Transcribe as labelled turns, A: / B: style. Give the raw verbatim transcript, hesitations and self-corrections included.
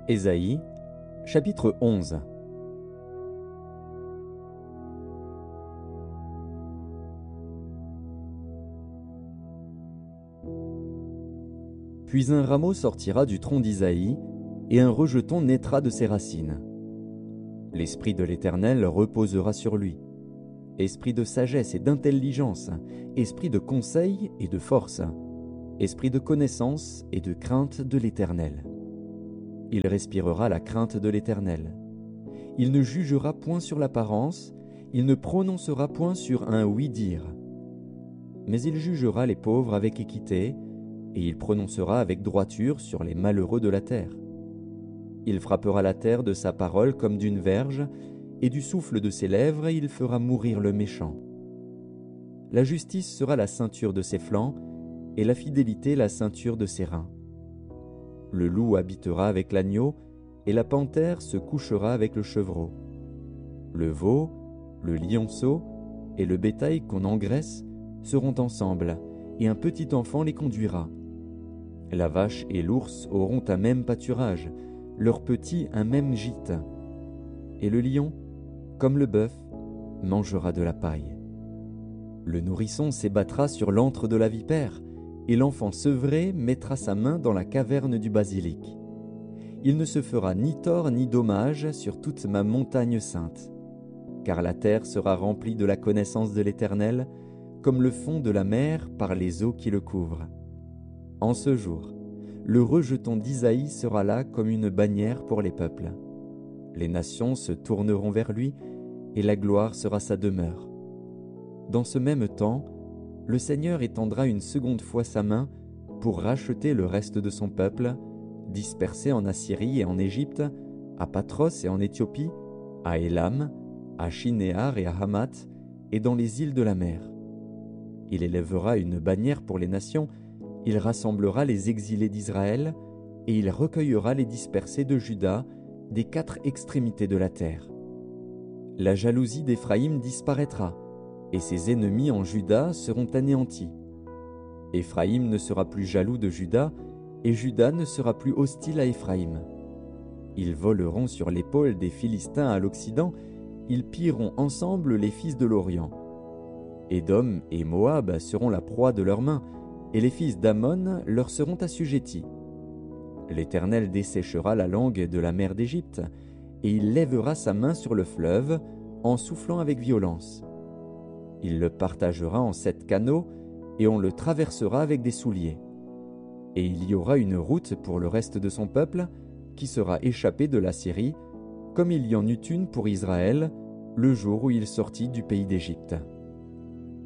A: Ésaïe, chapitre onze. Puis un rameau sortira du tronc d'Isaïe, et un rejeton naîtra de ses racines. L'Esprit de l'Éternel reposera sur lui, esprit de sagesse et d'intelligence, esprit de conseil et de force, esprit de connaissance et de crainte de l'Éternel. Il respirera la crainte de l'Éternel. Il ne jugera point sur l'apparence, il ne prononcera point sur un oui-dire. Mais il jugera les pauvres avec équité, et il prononcera avec droiture sur les malheureux de la terre. Il frappera la terre de sa parole comme d'une verge, et du souffle de ses lèvres il fera mourir le méchant. La justice sera la ceinture de ses flancs, et la fidélité la ceinture de ses reins. Le loup habitera avec l'agneau, et la panthère se couchera avec le chevreau. Le veau, le lionceau et le bétail qu'on engraisse seront ensemble, et un petit enfant les conduira. La vache et l'ours auront un même pâturage, leurs petits un même gîte. Et le lion, comme le bœuf, mangera de la paille. Le nourrisson s'ébattra sur l'antre de la vipère, et l'enfant sevré mettra sa main dans la caverne du basilic. Il ne se fera ni tort ni dommage sur toute ma montagne sainte, car la terre sera remplie de la connaissance de l'Éternel, comme le fond de la mer par les eaux qui le couvrent. En ce jour, le rejeton d'Isaïe sera là comme une bannière pour les peuples. Les nations se tourneront vers lui, et la gloire sera sa demeure. Dans ce même temps, le Seigneur étendra une seconde fois sa main pour racheter le reste de son peuple, dispersé en Assyrie et en Égypte, à Patros et en Éthiopie, à Élam, à Shinéar et à Hamath, et dans les îles de la mer. Il élèvera une bannière pour les nations, il rassemblera les exilés d'Israël, et il recueillera les dispersés de Juda des quatre extrémités de la terre. La jalousie d'Éphraïm disparaîtra, et ses ennemis en Juda seront anéantis. Éphraïm ne sera plus jaloux de Juda, et Juda ne sera plus hostile à Éphraïm. Ils voleront sur l'épaule des Philistins à l'Occident, ils pilleront ensemble les fils de l'Orient. Édom et Moab seront la proie de leurs mains, et les fils d'Ammon leur seront assujettis. L'Éternel desséchera la langue de la mer d'Égypte, et il lèvera sa main sur le fleuve, en soufflant avec violence. Il le partagera en sept canaux, et on le traversera avec des souliers. Et il y aura une route pour le reste de son peuple, qui sera échappé de la Syrie, comme il y en eut une pour Israël, le jour où il sortit du pays d'Égypte.